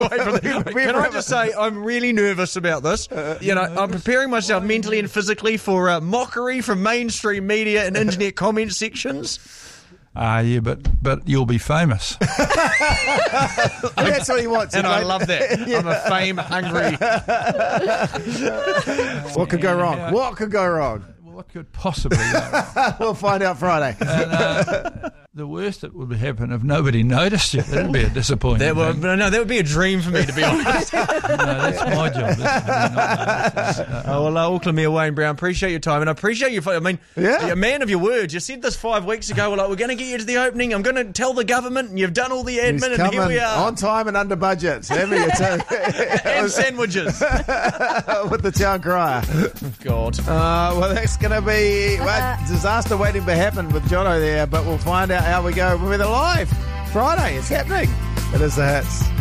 Can I just say, I'm really nervous about this. I'm preparing myself mentally and physically for mockery from mainstream media and internet comment sections. Yeah, but you'll be famous. That's what he wants. And I love that. Yeah. I'm a fame-hungry... What could go wrong? What could go wrong? What could possibly go wrong? We'll find out Friday. And, the worst that would happen if nobody noticed you. That'd be a disappointment. That would be a dream for me, to be honest. No, that's my job. Auckland Mayor Wayne Brown, appreciate your time, and I appreciate you. I mean, you're a man of your word. You said this 5 weeks ago. We're going to get you to the opening. I'm going to tell the government, and you've done all the admin, and here we are. On time and under budget. And sandwiches. With the town crier. God. Well, that's going to be disaster waiting to happen with Jono there, but we'll find out how we go. We're live Friday. It's happening. It is the Hits.